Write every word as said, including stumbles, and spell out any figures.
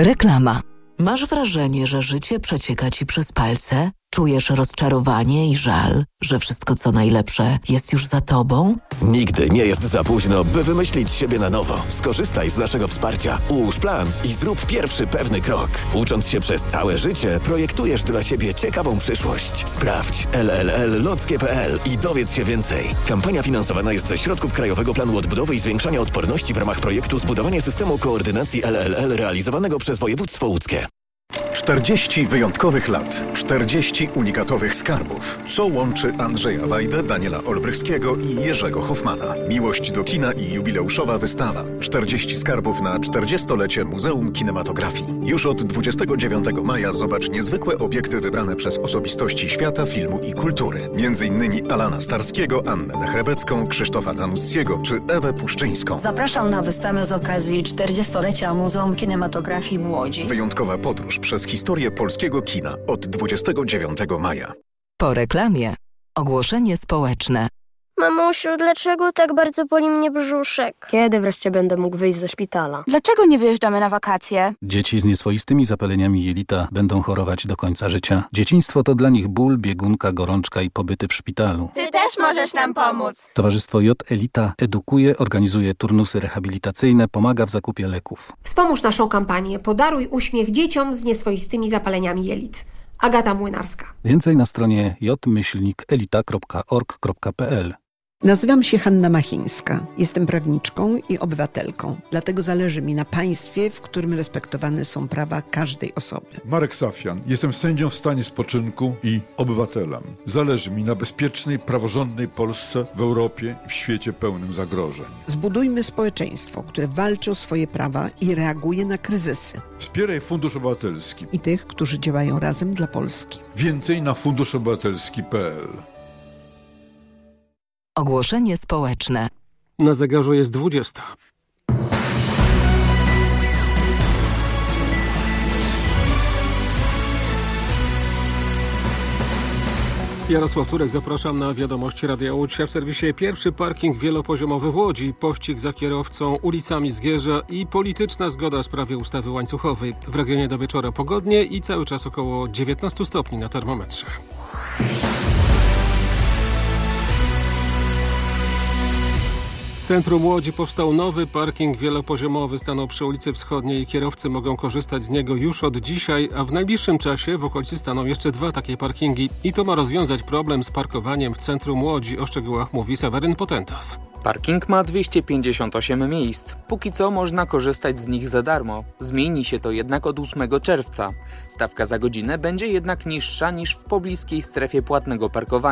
Reklama. Masz wrażenie, że życie przecieka ci przez palce? Czujesz rozczarowanie i żal, że wszystko co najlepsze jest już za tobą? Nigdy nie jest za późno, by wymyślić siebie na nowo. Skorzystaj z naszego wsparcia. Ułóż plan i zrób pierwszy pewny krok. Ucząc się przez całe życie, projektujesz dla siebie ciekawą przyszłość. Sprawdź l l l lock kropka p l i dowiedz się więcej. Kampania finansowana jest ze środków Krajowego Planu Odbudowy i Zwiększania Odporności w ramach projektu Zbudowanie systemu koordynacji L L L realizowanego przez województwo łódzkie. czterdzieści wyjątkowych lat, czterdzieści unikatowych skarbów. Co łączy Andrzeja Wajdę, Daniela Olbrychskiego i Jerzego Hoffmana? Miłość do kina i jubileuszowa wystawa. czterdzieści skarbów na czterdziestolecie Muzeum Kinematografii. Już od dwudziestego dziewiątego maja zobacz niezwykłe obiekty wybrane przez osobistości świata, filmu i kultury. Między innymi Alana Starskiego, Annę Dechrebecką, Krzysztofa Zanussiego czy Ewę Puszczyńską. Zapraszam na wystawę z okazji czterdziestolecia Muzeum Kinematografii w Łodzi. Wyjątkowa podróż przez historię polskiego kina od dwudziestego dziewiątego maja. Po reklamie. Ogłoszenie społeczne. Mamusiu, dlaczego tak bardzo boli mnie brzuszek? Kiedy wreszcie będę mógł wyjść ze szpitala? Dlaczego nie wyjeżdżamy na wakacje? Dzieci z nieswoistymi zapaleniami jelita będą chorować do końca życia. Dzieciństwo to dla nich ból, biegunka, gorączka i pobyty w szpitalu. Ty też możesz nam pomóc. Towarzystwo J Elita edukuje, organizuje turnusy rehabilitacyjne, pomaga w zakupie leków. Wspomóż naszą kampanię Podaruj uśmiech dzieciom z nieswoistymi zapaleniami jelit. Agata Młynarska. Więcej na stronie j myślnik elita kropka org kropka p l. Nazywam się Hanna Machińska. Jestem prawniczką i obywatelką. Dlatego zależy mi na państwie, w którym respektowane są prawa każdej osoby. Marek Safian. Jestem sędzią w stanie spoczynku i obywatelem. Zależy mi na bezpiecznej, praworządnej Polsce w Europie i w świecie pełnym zagrożeń. Zbudujmy społeczeństwo, które walczy o swoje prawa i reaguje na kryzysy. Wspieraj Fundusz Obywatelski. I tych, którzy działają razem dla Polski. Więcej na funduszobywatelski kropka p l. Ogłoszenie społeczne. Na zegarze jest dwudziesta. Jarosław Turek, zapraszam na wiadomości Radia Łódź. W serwisie pierwszy parking wielopoziomowy w Łodzi, pościg za kierowcą ulicami Zgierza i polityczna zgoda w sprawie ustawy łańcuchowej. W regionie do wieczora pogodnie i cały czas około dziewiętnaście stopni na termometrze. W centrum Łodzi powstał nowy parking wielopoziomowy, stanął przy ulicy Wschodniej i kierowcy mogą korzystać z niego już od dzisiaj, a w najbliższym czasie w okolicy staną jeszcze dwa takie parkingi i to ma rozwiązać problem z parkowaniem w centrum Łodzi. O szczegółach mówi Seweryn Potentas. Parking ma dwieście pięćdziesiąt osiem miejsc. Póki co można korzystać z nich za darmo. Zmieni się to jednak od ósmego czerwca. Stawka za godzinę będzie jednak niższa niż w pobliskiej strefie płatnego parkowania.